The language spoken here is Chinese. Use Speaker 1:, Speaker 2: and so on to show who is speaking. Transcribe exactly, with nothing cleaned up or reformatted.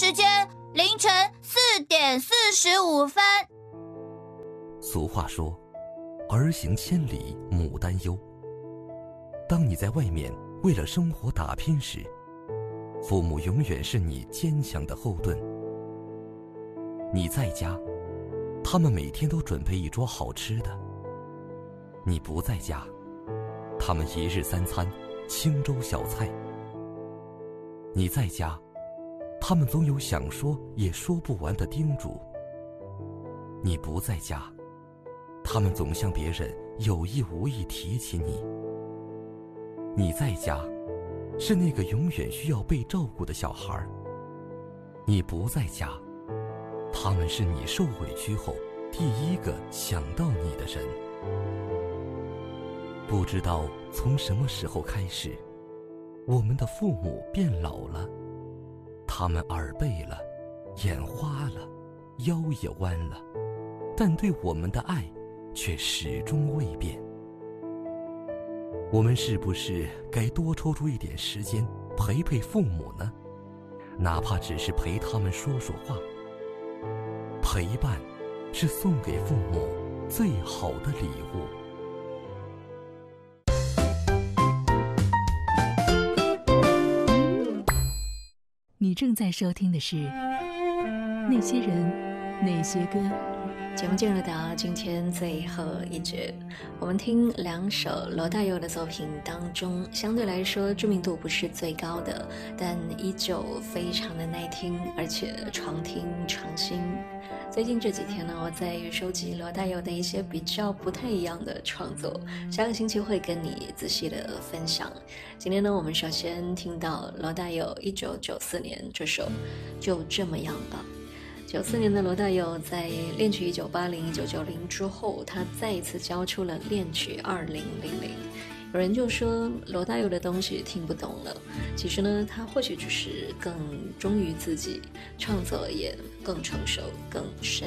Speaker 1: 时间凌晨四点四十五分。
Speaker 2: 俗话说，儿行千里母担忧。当你在外面为了生活打拼时，父母永远是你坚强的后盾。你在家，他们每天都准备一桌好吃的；你不在家，他们一日三餐清粥小菜。你在家，他们总有想说也说不完的叮嘱；你不在家，他们总向别人有意无意提起你。你在家，是那个永远需要被照顾的小孩；你不在家，他们是你受委屈后第一个想到你的人。不知道从什么时候开始，我们的父母变老了，他们耳背了，眼花了，腰也弯了，但对我们的爱却始终未变。我们是不是该多抽出一点时间陪陪父母呢？哪怕只是陪他们说说话。陪伴是送给父母最好的礼物。
Speaker 3: 你正在收听的是那些人，那些歌。
Speaker 4: 节目进入到今天最后一节，我们听两首罗大佑的作品当中，相对来说知名度不是最高的，但依旧非常的耐听，而且常听常新。最近这几天呢，我在收集罗大佑的一些比较不太一样的创作，下个星期会跟你仔细的分享。今天呢，我们首先听到罗大佑一九九四年这首《就这么样吧》。九四年的罗大佑在恋曲一九八零、一九九零之后，他再一次交出了恋曲二零零零。有人就说罗大佑的东西听不懂了，其实呢，他或许只是更忠于自己，创作也更成熟、更深。